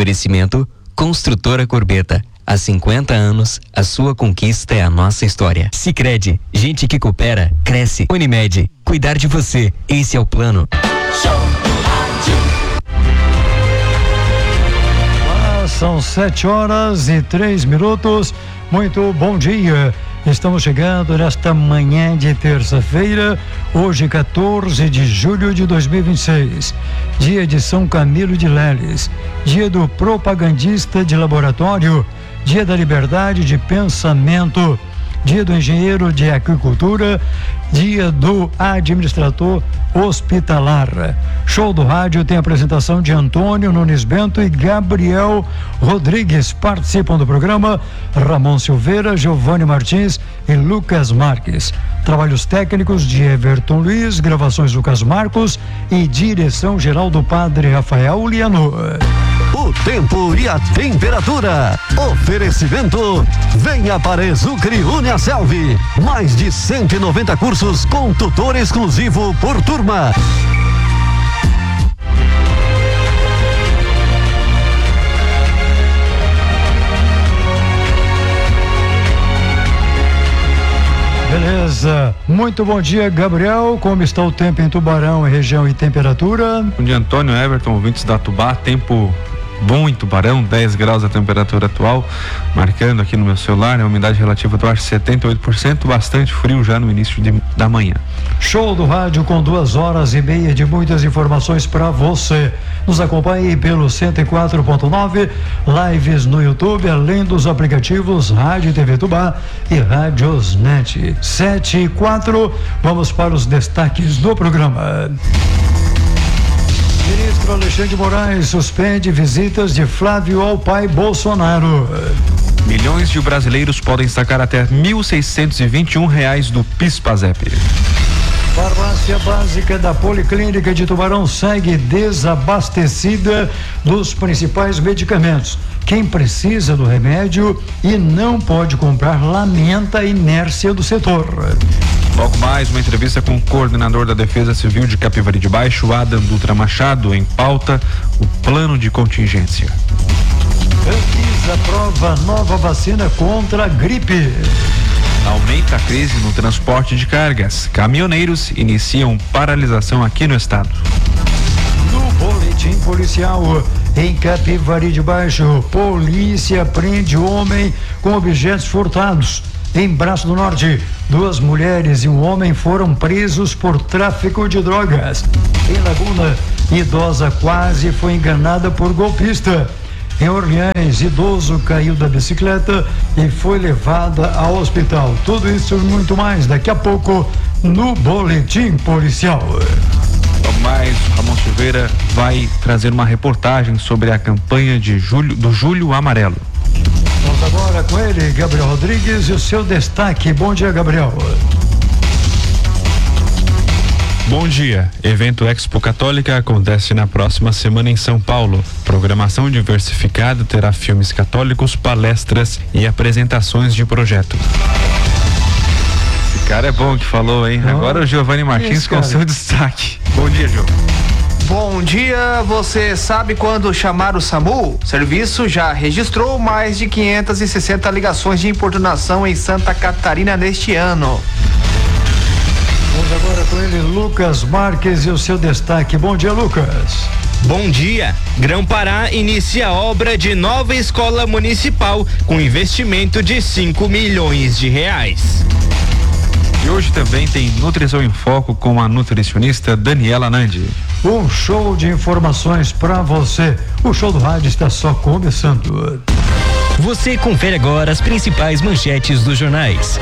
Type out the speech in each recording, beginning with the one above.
Oferecimento Construtora Corbeta. Há 50 anos, a sua conquista é a nossa história. Sicredi, gente que coopera, cresce. Unimed, cuidar de você, esse é o plano. Show do rádio. São 7h03. Muito bom dia. Estamos chegando nesta manhã de terça-feira, hoje 14 de julho de 2026, dia de São Camilo de Leles, dia do propagandista de laboratório, dia da liberdade de pensamento, dia do engenheiro de agricultura, dia do administrador hospitalar. Show do rádio tem a apresentação de Antônio Nunes Bento e Gabriel Rodrigues. Participam do programa Ramon Silveira, Giovanni Martins e Lucas Marques. Trabalhos técnicos de Everton Luiz, gravações Lucas Marcos e direção geral do Padre Rafael Liano. O tempo e a temperatura. Oferecimento. Venha para Exucre Uniaselv. Mais de 190 cursos com tutor exclusivo por turma. Beleza, muito bom dia, Gabriel. Como está o tempo em Tubarão, região e temperatura? Bom dia, Antônio, Everton, ouvintes da Tubá. Tempo bom em Tubarão, 10 graus a temperatura atual, marcando aqui no meu celular, a umidade relativa do ar 78%, bastante frio já no início da manhã. Show do rádio com 2h30 de muitas informações para você. Nos acompanhe pelo 104.9, lives no YouTube, além dos aplicativos Rádio TV Tubá e Radiosnet. 7h04, vamos para os destaques do programa. Ministro Alexandre de Moraes suspende visitas de Flávio ao pai Bolsonaro. Milhões de brasileiros podem sacar até R$ 1.621 do PIS/PASEP. Farmácia básica da Policlínica de Tubarão segue desabastecida dos principais medicamentos. Quem precisa do remédio e não pode comprar lamenta a inércia do setor. Logo mais, uma entrevista com o coordenador da Defesa Civil de Capivari de Baixo, Adam Dutra Machado, em pauta o plano de contingência. Anvisa aprova nova vacina contra a gripe. Aumenta a crise no transporte de cargas. Caminhoneiros iniciam paralisação aqui no estado. No boletim policial, em Capivari de Baixo, polícia prende homem com objetos furtados. Em Braço do Norte, 2 mulheres e um homem foram presos por tráfico de drogas. Em Laguna, idosa quase foi enganada por golpista. Em Orleans, idoso caiu da bicicleta e foi levada ao hospital. Tudo isso e muito mais daqui a pouco no boletim policial. Logo mais, Ramon Silveira vai trazer uma reportagem sobre a campanha do Julho Amarelo. Vamos agora com ele, Gabriel Rodrigues, e o seu destaque. Bom dia, Gabriel. Bom dia. Evento Expo Católica acontece na próxima semana em São Paulo. Programação diversificada terá filmes católicos, palestras e apresentações de projeto. Esse cara é bom que falou, hein? Agora o Giovanni Martins com seu destaque. Bom dia, Gio. Bom dia, você sabe quando chamar o SAMU? O serviço já registrou mais de 560 ligações de importunação em Santa Catarina neste ano. Vamos agora com ele, Lucas Marques, e o seu destaque. Bom dia, Lucas. Bom dia. Grão-Pará inicia a obra de nova escola municipal com investimento de 5 milhões de reais. E hoje também tem Nutrição em Foco com a nutricionista Daniela Nandi. Um show de informações para você. O show do rádio está só começando. Você confere agora as principais manchetes dos jornais.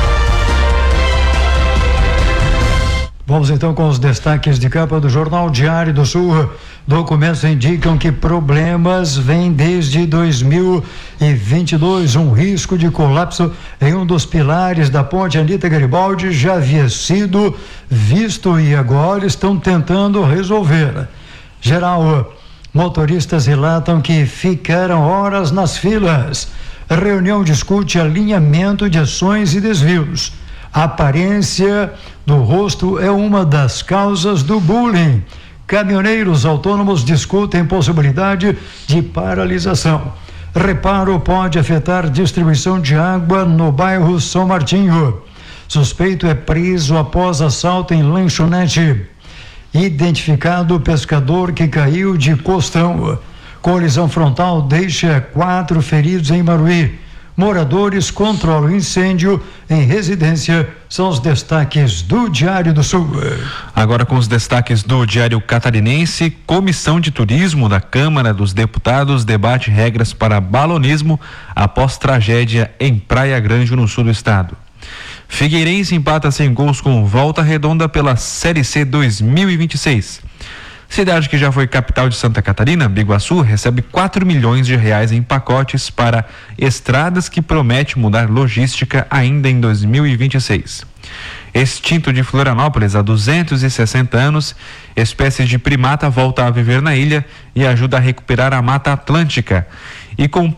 Vamos então com os destaques de capa do Jornal Diário do Sul. Documentos indicam que problemas vêm desde 2022. Um risco de colapso em um dos pilares da ponte Anita Garibaldi já havia sido visto e agora estão tentando resolver. Geral, motoristas relatam que ficaram horas nas filas. A reunião discute alinhamento de ações e desvios. A aparência do rosto é uma das causas do bullying. Caminhoneiros autônomos discutem possibilidade de paralisação. Reparo pode afetar distribuição de água no bairro São Martinho. Suspeito é preso após assalto em lanchonete. Identificado pescador que caiu de costão. Colisão frontal deixa 4 feridos em Maruí. Moradores controlam incêndio em residência. São os destaques do Diário do Sul. Agora com os destaques do Diário Catarinense. Comissão de Turismo da Câmara dos Deputados debate regras para balonismo após tragédia em Praia Grande, no sul do estado. Figueirense empata sem gols com Volta Redonda pela Série C 2026. Cidade que já foi capital de Santa Catarina, Biguaçu, recebe 4 milhões de reais em pacotes para estradas que promete mudar logística ainda em 2026. Extinto de Florianópolis há 260 anos, espécie de primata volta a viver na ilha e ajuda a recuperar a Mata Atlântica. E com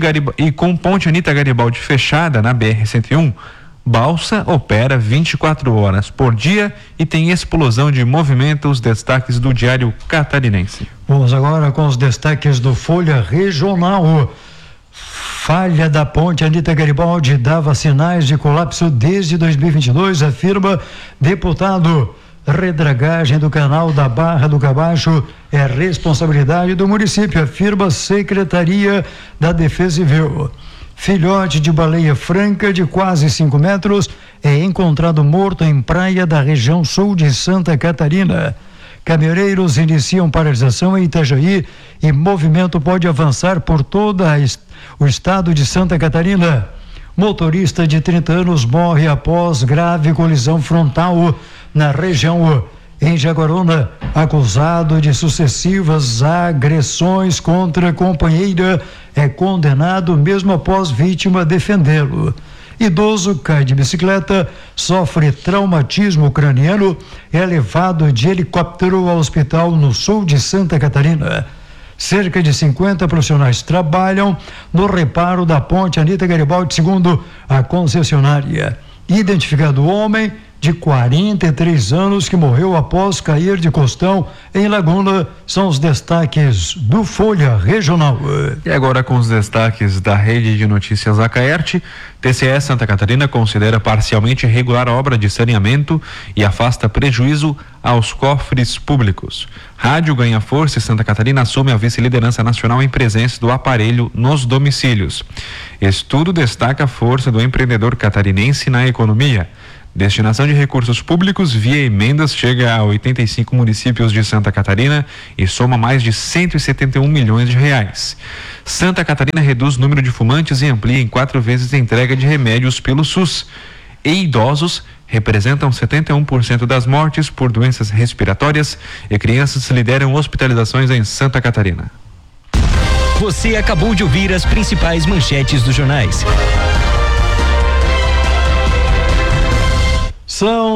ponte Anita Garibaldi fechada na BR-101, Balsa opera 24 horas por dia e tem explosão de movimento. Os destaques do Diário Catarinense. Vamos agora com os destaques do Folha Regional. Falha da ponte Anita Garibaldi dava sinais de colapso desde 2022, afirma deputado. Redragagem do canal da Barra do Cabacho é responsabilidade do município, afirma Secretaria da Defesa Civil. Filhote de baleia franca de quase 5 metros é encontrado morto em praia da região sul de Santa Catarina. Caminhoneiros iniciam paralisação em Itajaí e movimento pode avançar por todo o estado de Santa Catarina. Motorista de 30 anos morre após grave colisão frontal na região. Em Jaguaruna, acusado de sucessivas agressões contra companheira, é condenado mesmo após vítima defendê-lo. Idoso cai de bicicleta, sofre traumatismo craniano, é levado de helicóptero ao hospital no sul de Santa Catarina. Cerca de 50 profissionais trabalham no reparo da ponte Anita Garibaldi, segundo a concessionária. Identificado o homem de 43 anos que morreu após cair de costão em Laguna. São os destaques do Folha Regional. E agora com os destaques da Rede de Notícias Acaerte. TCE Santa Catarina considera parcialmente irregular a obra de saneamento e afasta prejuízo aos cofres públicos. Rádio ganha força e Santa Catarina assume a vice-liderança nacional em presença do aparelho nos domicílios. Estudo destaca a força do empreendedor catarinense na economia. Destinação de recursos públicos via emendas chega a 85 municípios de Santa Catarina e soma mais de 171 milhões de reais. Santa Catarina reduz o número de fumantes e amplia em 4 vezes a entrega de remédios pelo SUS. E idosos representam 71% das mortes por doenças respiratórias e crianças lideram hospitalizações em Santa Catarina. Você acabou de ouvir as principais manchetes dos jornais. São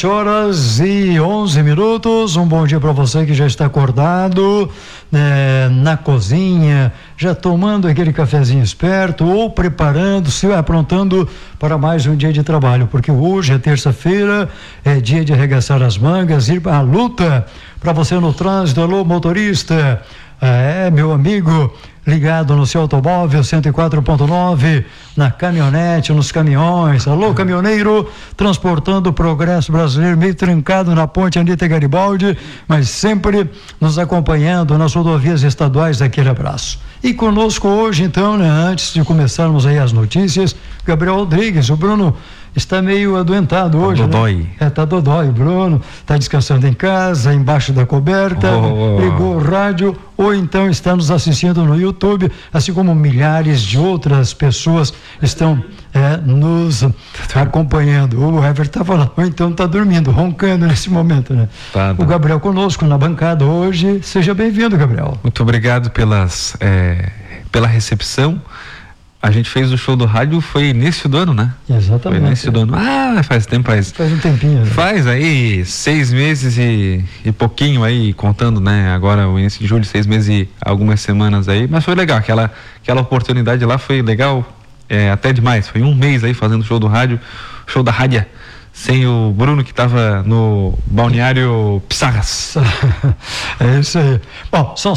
7h11. Um bom dia para você que já está acordado, na cozinha, já tomando aquele cafezinho esperto ou preparando-se, aprontando para mais um dia de trabalho, porque hoje é terça-feira, é dia de arregaçar as mangas, ir à luta. Para você no trânsito, alô motorista, meu amigo, ligado no seu automóvel 104.9, na caminhonete, nos caminhões, alô caminhoneiro, transportando o progresso brasileiro, meio trancado na ponte Anita Garibaldi, mas sempre nos acompanhando nas rodovias estaduais. Aquele abraço. E conosco hoje, então, antes de começarmos aí as notícias, Gabriel Rodrigues. O Bruno está meio adoentado hoje, dodói. né? Tá dodói. O Bruno está descansando em casa, embaixo da coberta, ligou o rádio, ou então está nos assistindo no YouTube, assim como milhares de outras pessoas estão nos acompanhando. O Hever está falando, ou então está dormindo, roncando nesse momento, né? Tá. O Gabriel conosco na bancada hoje. Seja bem-vindo, Gabriel. Muito obrigado pela recepção. A gente fez o show do rádio, foi início do ano, né? Exatamente. Foi início do ano. Faz tempo. Faz um tempinho. Né? Faz aí 6 meses e pouquinho aí, contando, né? Agora o início de julho, 6 meses e algumas semanas aí. Mas foi legal, aquela oportunidade lá foi legal, até demais. Foi um mês aí fazendo show do rádio, show da rádio, sem o Bruno, que estava no balneário Pissarras. É isso aí. Bom, são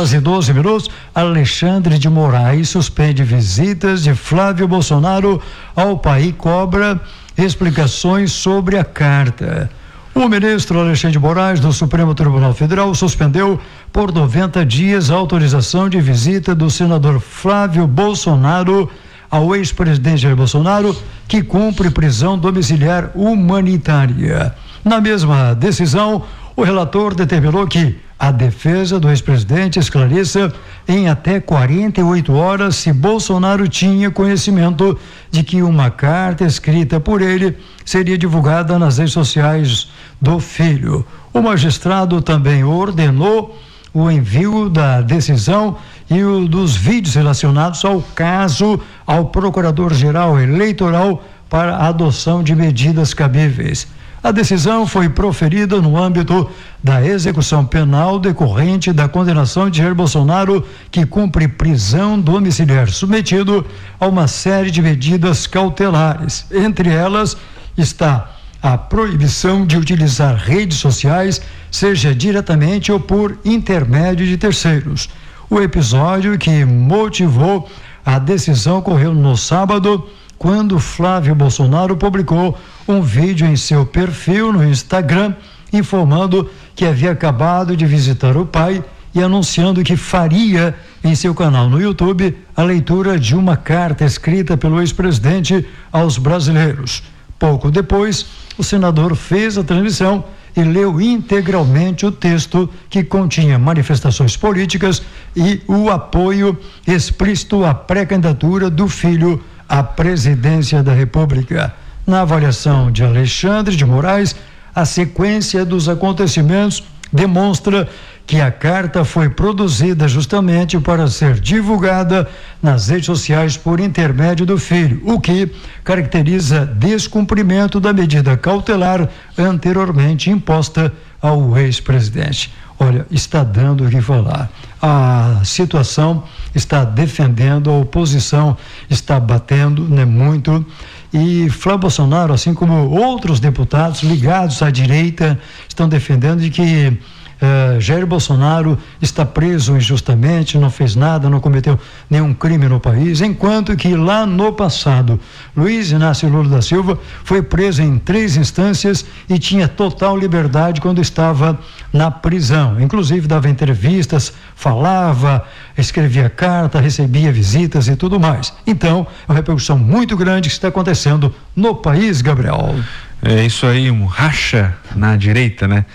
7h12. Alexandre de Moraes suspende visitas de Flávio Bolsonaro ao país, cobra explicações sobre a carta. O ministro Alexandre de Moraes, do Supremo Tribunal Federal, suspendeu por 90 dias a autorização de visita do senador Flávio Bolsonaro ao ex-presidente Jair Bolsonaro, que cumpre prisão domiciliar humanitária. Na mesma decisão, o relator determinou que a defesa do ex-presidente esclareça em até 48 horas se Bolsonaro tinha conhecimento de que uma carta escrita por ele seria divulgada nas redes sociais do filho. O magistrado também ordenou o envio da decisão e o dos vídeos relacionados ao caso ao Procurador-Geral Eleitoral para a adoção de medidas cabíveis. A decisão foi proferida no âmbito da execução penal decorrente da condenação de Jair Bolsonaro, que cumpre prisão domiciliar, submetido a uma série de medidas cautelares. Entre elas está a proibição de utilizar redes sociais, seja diretamente ou por intermédio de terceiros. O episódio que motivou a decisão ocorreu no sábado, quando Flávio Bolsonaro publicou um vídeo em seu perfil no Instagram, informando que havia acabado de visitar o pai e anunciando que faria em seu canal no YouTube a leitura de uma carta escrita pelo ex-presidente aos brasileiros. Pouco depois, o senador fez a transmissão e leu integralmente o texto, que continha manifestações políticas e o apoio explícito à pré-candidatura do filho à presidência da República. Na avaliação de Alexandre de Moraes, a sequência dos acontecimentos demonstra que a carta foi produzida justamente para ser divulgada nas redes sociais por intermédio do filho, o que caracteriza descumprimento da medida cautelar anteriormente imposta ao ex-presidente. Olha, está dando o que falar. A situação está defendendo, a oposição está batendo, né, muito. E Flávio Bolsonaro, assim como outros deputados ligados à direita, estão defendendo de que Jair Bolsonaro está preso injustamente, não fez nada, não cometeu nenhum crime no país, enquanto que lá no passado, Luiz Inácio Lula da Silva foi preso em 3 instâncias e tinha total liberdade quando estava na prisão. Inclusive dava entrevistas, falava, escrevia carta, recebia visitas e tudo mais. Então, é uma repercussão muito grande que está acontecendo no país, Gabriel. É isso aí, um racha na direita, né?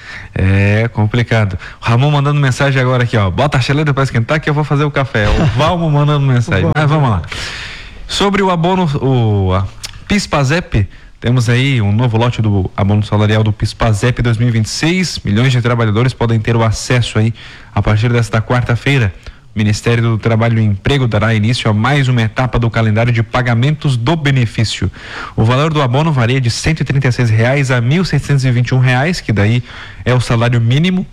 É complicado. O Ramon mandando mensagem agora aqui, ó. Bota a chaleira para esquentar que eu vou fazer o café. O Valmo mandando mensagem. Mas vamos lá. Sobre o abono, a PIS/PASEP, temos aí um novo lote do abono salarial do PIS/PASEP 2026. Milhões de trabalhadores podem ter o acesso aí a partir desta quarta-feira. O Ministério do Trabalho e Emprego dará início a mais uma etapa do calendário de pagamentos do benefício. O valor do abono varia de R$ 136 a R$ 1.621, que daí é o salário mínimo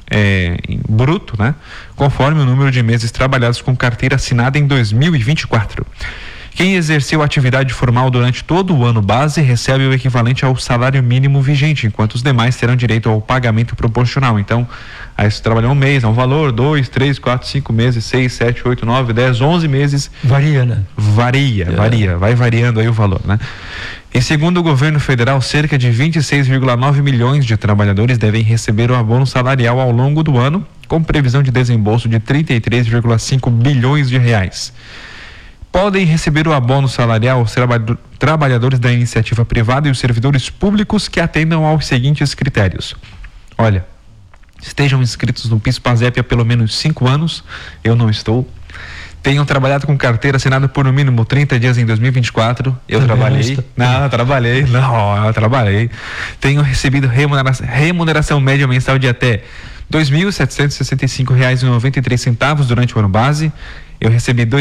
bruto, né? Conforme o número de meses trabalhados com carteira assinada em 2024. Quem exerceu atividade formal durante todo o ano base recebe o equivalente ao salário mínimo vigente, enquanto os demais terão direito ao pagamento proporcional. Então, aí se trabalhou um mês, é um valor, 2, 3, 4, 5 meses, 6, 7, 8, 9, 10, 11 meses. Varia, né? Varia, vai variando aí o valor, né? E segundo o governo federal, cerca de 26,9 milhões de trabalhadores devem receber o abono salarial ao longo do ano, com previsão de desembolso de 33,5 bilhões de reais. Podem receber o abono salarial os trabalhadores da iniciativa privada e os servidores públicos que atendam aos seguintes critérios. Olha, estejam inscritos no PIS/PASEP há pelo menos 5 anos, eu não estou. Tenham trabalhado com carteira assinada por no mínimo 30 dias em 2024, eu trabalhei. Eu trabalhei. Tenham recebido remuneração média mensal de até R$ 2.765,93 durante o ano base. Eu recebi R$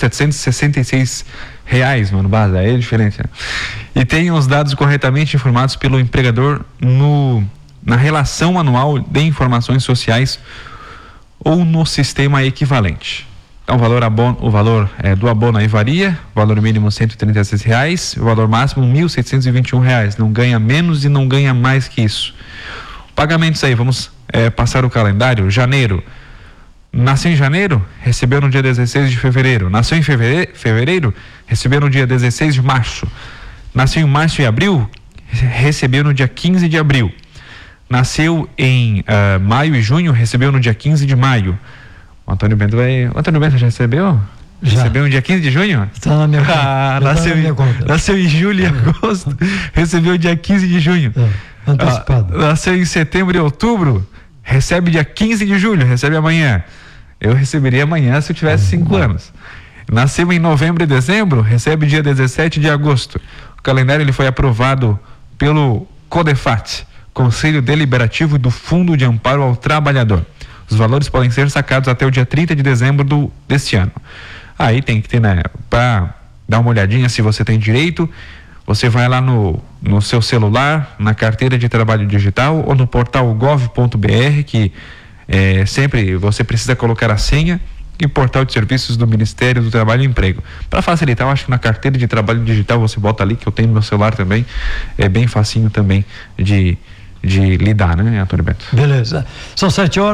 2.766 no ano base, aí é diferente, né? E tenham os dados corretamente informados pelo empregador na relação anual de informações sociais ou no sistema equivalente. Então o valor do abono aí varia, o valor mínimo R$136, o valor máximo R$1.721, não ganha menos e não ganha mais que isso. Pagamentos aí, vamos passar o calendário. Janeiro, nasceu em janeiro, recebeu no dia 16 de fevereiro, nasceu em fevereiro, recebeu no dia 16 de março, nasceu em março e abril, recebeu no dia 15 de abril, nasceu em maio e junho, recebeu no dia 15 de maio. O Antônio Bento já recebeu? Já. Recebeu no dia 15 de junho? Está na minha conta. Nasceu em julho e agosto, recebeu dia 15 de junho. Antecipado. Nasceu em setembro e outubro, recebe dia 15 de julho, recebe amanhã. Eu receberia amanhã se eu tivesse 5 anos. Nasceu em novembro e dezembro, recebe dia 17 de agosto. O calendário ele foi aprovado pelo CODEFAT, Conselho Deliberativo do Fundo de Amparo ao Trabalhador. Os valores podem ser sacados até o dia 30 de dezembro deste ano. Aí tem que ter, para dar uma olhadinha se você tem direito, você vai lá no seu celular, na carteira de trabalho digital ou no portal gov.br, que sempre você precisa colocar a senha, e portal de serviços do Ministério do Trabalho e Emprego. Para facilitar, eu acho que na carteira de trabalho digital você bota ali, que eu tenho no meu celular também, é bem facinho também de lidar, né, Antônio Bento? Beleza. São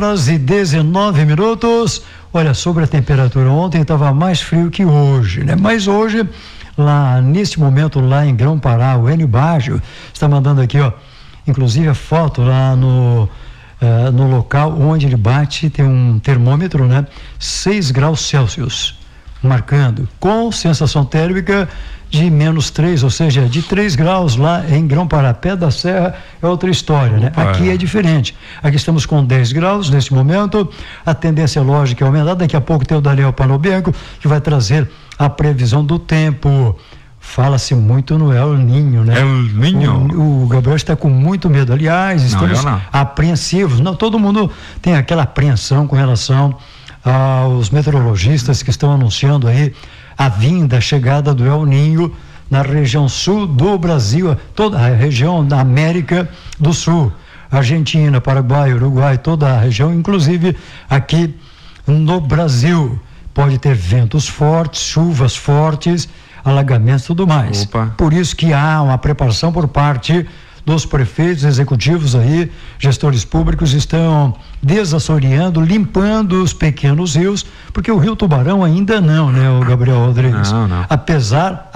7h19. Olha, sobre a temperatura, ontem estava mais frio que hoje, né? Mas hoje, neste momento, lá em Grão-Pará, o Enio Baggio está mandando aqui, inclusive a foto lá no local onde ele bate, tem um termômetro, né? 6 graus Celsius, marcando, com sensação térmica de -3, ou seja, de 3 graus lá em Grão-Pará. Pé da Serra é outra história, né? Aqui é diferente. Aqui estamos com 10 graus neste momento, a tendência lógica é aumentar. Daqui a pouco tem o Daniel Panobianco, que vai trazer a previsão do tempo. Fala-se muito no El Niño, né? El Niño. O Gabriel está com muito medo. Aliás, estamos apreensivos. Não, todo mundo tem aquela apreensão com relação aos meteorologistas que estão anunciando aí a chegada do El Niño na região sul do Brasil, toda a região da América do Sul, Argentina, Paraguai, Uruguai, toda a região, inclusive aqui no Brasil. Pode ter ventos fortes, chuvas fortes, alagamentos e tudo mais. Por isso que há uma preparação por parte dos prefeitos, executivos aí, gestores públicos estão desassoreando, limpando os pequenos rios, porque o Rio Tubarão ainda não, né, o Gabriel Rodrigues? Não. Apesar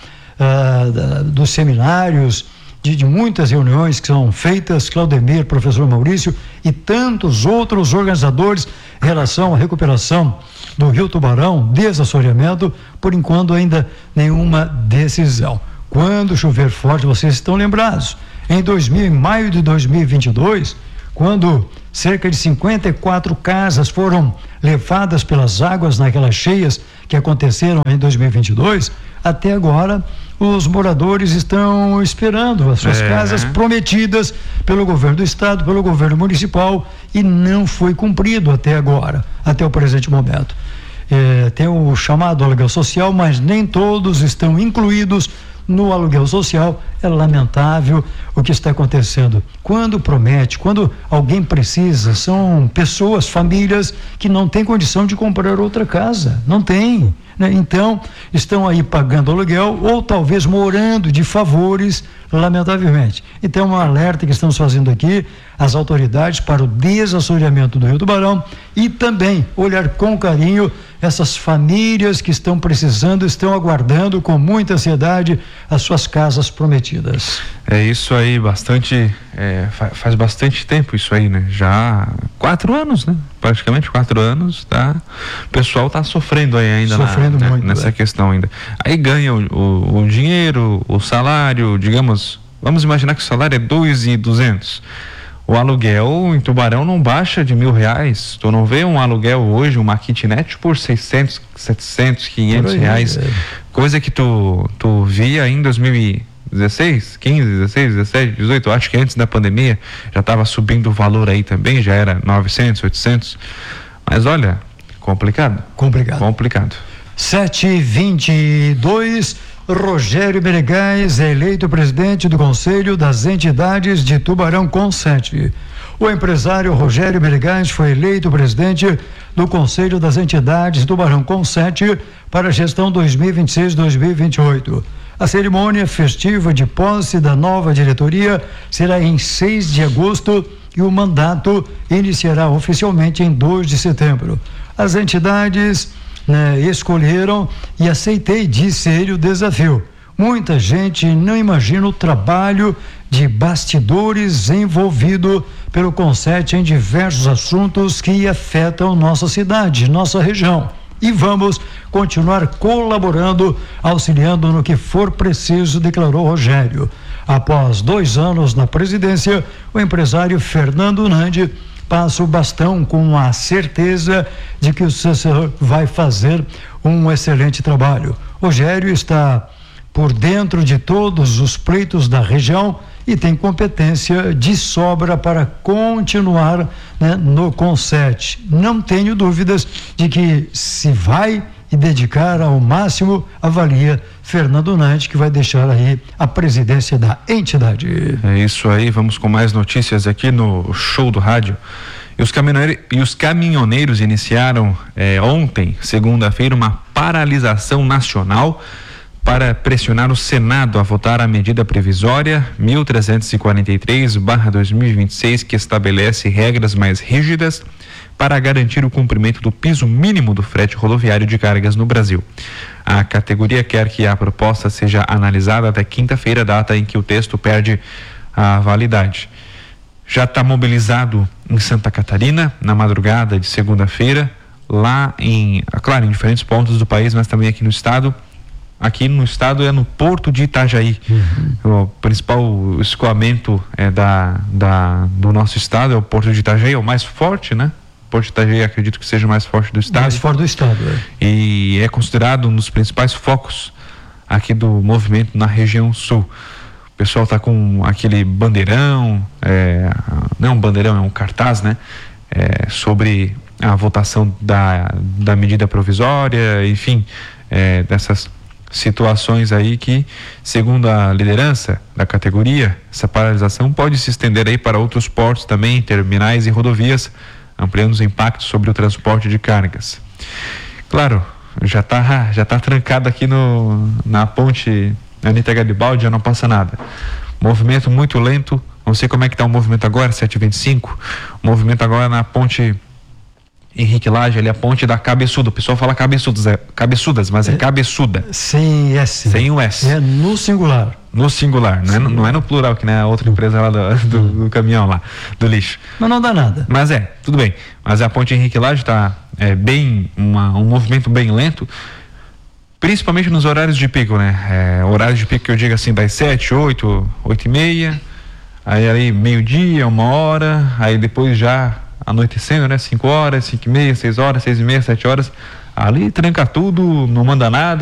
dos seminários, de muitas reuniões que são feitas, Claudemir, professor Maurício e tantos outros organizadores em relação à recuperação do Rio Tubarão, desassoreamento, por enquanto ainda nenhuma decisão. Quando chover forte, vocês estão lembrados, em maio de 2022, quando cerca de 54 casas foram levadas pelas águas naquelas cheias que aconteceram em 2022, até agora os moradores estão esperando as suas casas prometidas pelo governo do estado, pelo governo municipal, e não foi cumprido até agora, até o presente momento. Tem o chamado aluguel social, mas nem todos estão incluídos no aluguel social. É lamentável o que está acontecendo. Quando promete, quando alguém precisa, são pessoas, famílias que não têm condição de comprar outra casa, não tem, né? Então estão aí pagando aluguel ou talvez morando de favores, lamentavelmente. Então um alerta que estamos fazendo aqui às autoridades para o desassoreamento do Rio Tubarão e também olhar com carinho essas famílias que estão precisando, estão aguardando com muita ansiedade as suas casas prometidas. É isso aí, faz bastante tempo isso aí, né? Já 4 anos, né? Praticamente 4 anos, tá? O pessoal tá sofrendo aí ainda muito, nessa questão ainda. Aí ganha o dinheiro, o salário, digamos, vamos imaginar que o salário é 2.200. O aluguel em Tubarão não baixa de R$1.000. Tu não vê um aluguel hoje, uma kitnet por 600, 700, 500 reais. Coisa que tu via em 2016, 15, 16, 17, 18, acho que antes da pandemia já estava subindo o valor aí também, já era 900, 800. Mas olha, complicado. 7h22, Rogério Menegas é eleito presidente do Conselho das Entidades de Tubarão Consete. O empresário Rogério Menegas foi eleito presidente do Conselho das Entidades de Tubarão Consete para a gestão 2026-2028. A cerimônia festiva de posse da nova diretoria será em 6 de agosto e o mandato iniciará oficialmente em 2 de setembro. As entidades escolheram e aceitei, disse ele, o desafio. Muita gente não imagina o trabalho de bastidores envolvido pelo Consete em diversos assuntos que afetam nossa cidade, nossa região. E vamos continuar colaborando, auxiliando no que for preciso, declarou Rogério. Após 2 anos na presidência, o empresário Fernando Nandi passa o bastão com a certeza de que o CCR vai fazer um excelente trabalho. Rogério está por dentro de todos os pleitos da região e tem competência de sobra para continuar, no Consete. Não tenho dúvidas de que se vai e dedicar ao máximo, avalia Fernando Nandi, que vai deixar aí a presidência da entidade. É isso aí, vamos com mais notícias aqui no Show do Rádio. E os caminhoneiros iniciaram ontem, segunda-feira, uma paralisação nacional para pressionar o Senado a votar a medida provisória 1343/2026, que estabelece regras mais rígidas para garantir o cumprimento do piso mínimo do frete rodoviário de cargas no Brasil. A categoria quer que a proposta seja analisada até quinta-feira, data em que o texto perde a validade. Já está mobilizado em Santa Catarina, na madrugada de segunda-feira, lá em diferentes pontos do país, mas também aqui no estado. Aqui no estado é no Porto de Itajaí. O principal escoamento do nosso estado é o Porto de Itajaí, é o mais forte, né? O Porto de Itajaí acredito que seja o mais forte do estado. Mais forte do estado, E é considerado um dos principais focos aqui do movimento na região sul. O pessoal está com aquele bandeirão, não é um bandeirão, é um cartaz, né? Sobre a votação da medida provisória, enfim, dessas situações aí que, segundo a liderança da categoria, essa paralisação pode se estender aí para outros portos também, terminais e rodovias, ampliando os impactos sobre o transporte de cargas. Claro, já tá trancado aqui na ponte Anita Garibaldi, já não passa nada. Movimento muito lento, não sei como é que tá o movimento agora, 7h25, o movimento agora na ponte Henrique Lage, ali a ponte da Cabeçuda. O pessoal fala cabeçudas, mas é cabeçuda. Sem S. Sem o S. É no singular. No singular, não é no plural, que nem a outra empresa lá do caminhão lá, do lixo. Mas não dá nada. Mas tudo bem. Mas a ponte Henrique Lage está um movimento bem lento, principalmente nos horários de pico, né? Horários de pico que eu digo assim, das 7, 8, 8h30, aí meio-dia, 1h, aí depois já anoitecendo, né? 5 horas, 5h30, 6 horas, 6h30, 7 horas, ali tranca tudo, não manda nada.